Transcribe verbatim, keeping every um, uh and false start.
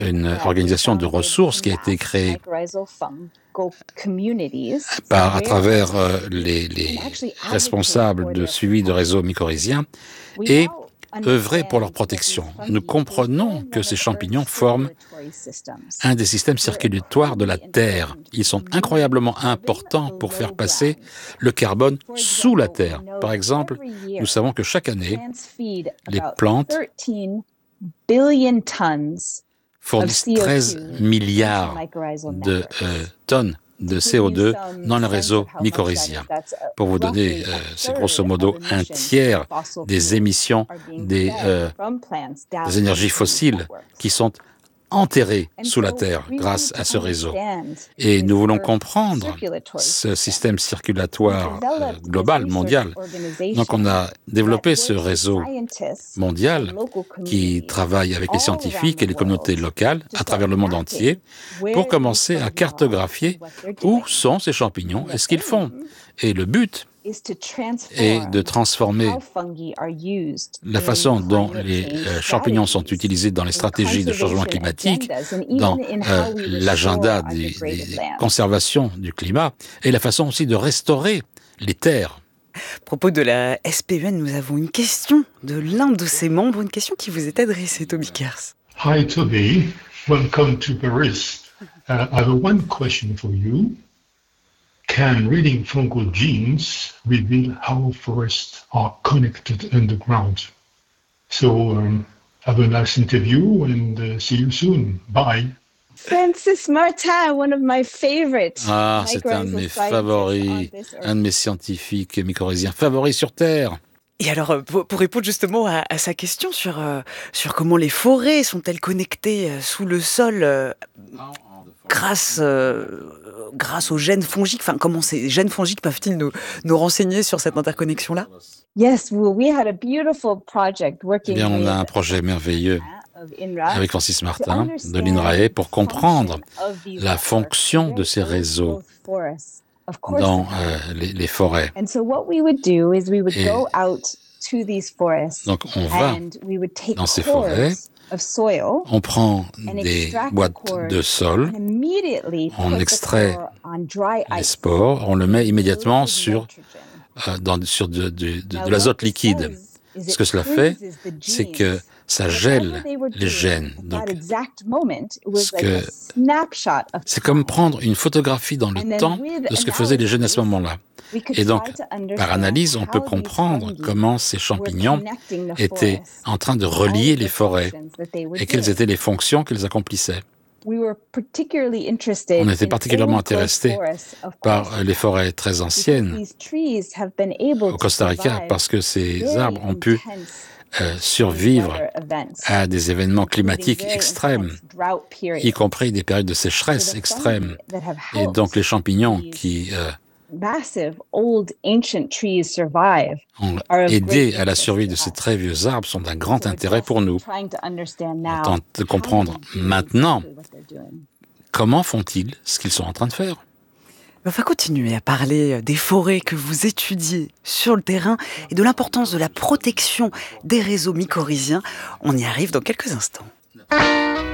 une organisation de ressources qui a été créée par, à travers euh, les, les responsables de suivi de réseaux mycorhiziens et œuvrer pour leur protection. Nous comprenons que ces champignons forment un des systèmes circulatoires de la Terre. Ils sont incroyablement importants pour faire passer le carbone sous la Terre. Par exemple, nous savons que chaque année, les plantes fournissent treize milliards de euh, tonnes de C O deux dans le réseau mycorhizien. Pour vous donner, euh, c'est grosso modo un tiers des émissions des, euh, des énergies fossiles qui sont enterrées sous la Terre grâce à ce réseau. Et nous voulons comprendre ce système circulatoire euh, global, mondial. Donc on a développé ce réseau mondial qui travaille avec les scientifiques et les communautés locales à travers le monde entier pour commencer à cartographier où sont ces champignons et ce qu'ils font. Et le but est de transformer la façon dont les euh, champignons sont utilisés dans les stratégies de changement climatique, dans euh, l'agenda des, des conservations du climat, et la façon aussi de restaurer les terres. À propos de la S P U N, nous avons une question de l'un de ses membres, une question qui vous est adressée, Toby Kers. Hi Toby, welcome to Paris. Uh, I have one question for you. Can reading fungal genes reveal how forests are connected underground? So, um, have a nice interview and uh, see you soon. Bye. Francis Martin, one of my favorites. Ah, c'est un de mes favoris, un de mes scientifiques mycorhiziens favoris sur Terre. Et alors, pour, pour répondre justement à, à sa question sur, euh, sur comment les forêts sont-elles connectées euh, sous le sol euh, grâce, euh, grâce aux gènes fongiques, enfin, comment ces gènes fongiques peuvent-ils nous, nous renseigner sur cette interconnexion-là? Yes, well, we had a beautiful project working Eh bien, on a un projet merveilleux avec Francis Martin de l'I N R A E pour comprendre la fonction de ces réseaux dans euh, les, les forêts. Et donc on va dans ces forêts, on prend des boîtes de sol, on extrait les spores, on le met immédiatement sur, euh, dans, sur de, de, de, de l'azote liquide. Ce que cela fait, c'est que ça gèle les gènes. Donc, ce que, c'est comme prendre une photographie dans le temps de ce que faisaient les gènes à ce moment-là. Et donc, par analyse, on peut comprendre comment ces champignons étaient en train de relier les forêts et quelles étaient les fonctions qu'ils accomplissaient. On était particulièrement intéressés par les forêts très anciennes au Costa Rica parce que ces arbres ont pu euh, survivre à des événements climatiques extrêmes, y compris des périodes de sécheresse extrêmes. Et donc les champignons qui euh, ont aidé à la survie de ces très vieux arbres sont d'un grand intérêt pour nous. On tente de comprendre maintenant comment font-ils ce qu'ils sont en train de faire. On va continuer à parler des forêts que vous étudiez sur le terrain et de l'importance de la protection des réseaux mycorhiziens. On y arrive dans quelques instants.